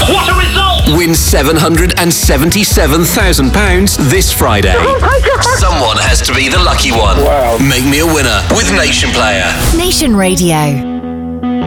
What a result! Win £777,000 this Friday. Oh my God! Someone has to be the lucky one. Wow. Make me a winner with Nation Player. Nation Radio.